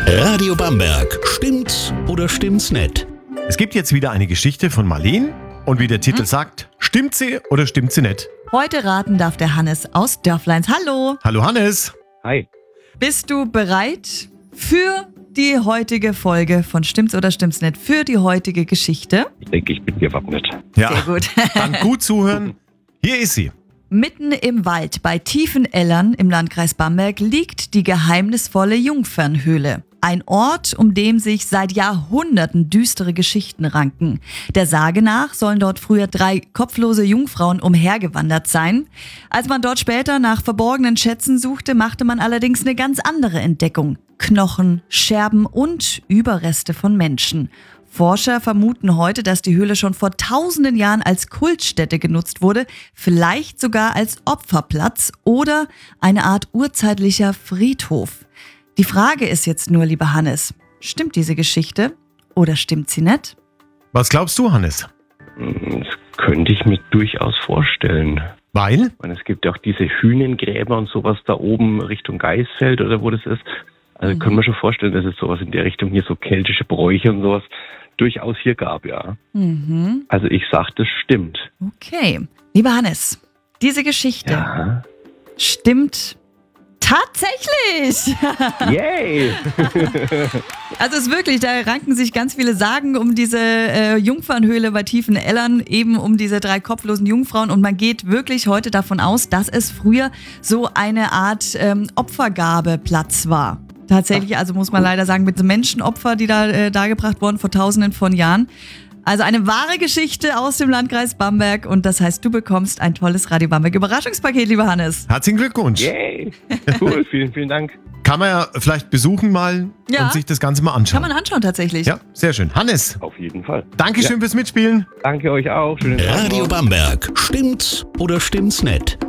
Radio Bamberg. Stimmt's oder stimmt's nicht? Es gibt jetzt wieder eine Geschichte von Marleen und wie der Titel sagt, stimmt sie oder stimmt sie nicht? Heute raten darf der Hannes aus Dörfleins. Hallo. Hallo Hannes. Hi. Bist du bereit für die heutige Folge von Stimmt's oder stimmt's nicht? Für die heutige Geschichte? Ich denke, ich bin gewappnet. Ja, Sehr gut. dann gut zuhören. Hier ist sie. Mitten im Wald bei Tiefenellern im Landkreis Bamberg liegt die geheimnisvolle Jungfernhöhle. Ein Ort, um den sich seit Jahrhunderten düstere Geschichten ranken. Der Sage nach sollen dort früher 3 kopflose Jungfrauen umhergewandert sein. Als man dort später nach verborgenen Schätzen suchte, machte man allerdings eine ganz andere Entdeckung. Knochen, Scherben und Überreste von Menschen. Forscher vermuten heute, dass die Höhle schon vor tausenden Jahren als Kultstätte genutzt wurde, vielleicht sogar als Opferplatz oder eine Art urzeitlicher Friedhof. Die Frage ist jetzt nur, lieber Hannes, stimmt diese Geschichte oder stimmt sie nicht? Was glaubst du, Hannes? Das könnte ich mir durchaus vorstellen. Weil? Ich meine, es gibt ja auch diese Hünengräber und sowas da oben Richtung Geisfeld oder wo das ist. Also können wir schon vorstellen, dass es sowas in der Richtung hier, so keltische Bräuche und sowas, durchaus hier gab, ja. Also ich sag, das stimmt. Okay. Lieber Hannes, diese Geschichte stimmt tatsächlich. Yay! Also es ist wirklich, da ranken sich ganz viele Sagen um diese Jungfernhöhle bei Tiefenellern, eben um diese 3 kopflosen Jungfrauen. Und man geht wirklich heute davon aus, dass es früher so eine Art Opfergabeplatz war. Tatsächlich, also muss man leider sagen, mit so Menschenopfer, die da dargebracht wurden vor Tausenden von Jahren. Also eine wahre Geschichte aus dem Landkreis Bamberg. Und das heißt, du bekommst ein tolles Radio Bamberg Überraschungspaket, lieber Hannes. Herzlichen Glückwunsch. Yay! Cool, vielen, vielen Dank. Kann man ja vielleicht besuchen mal Ja. und sich das Ganze mal anschauen. Kann man anschauen tatsächlich. Ja, sehr schön. Hannes, Auf jeden Fall. Dankeschön fürs Mitspielen. Danke euch auch. Schönen Tag Radio noch. Bamberg. Stimmt's oder stimmt's nicht?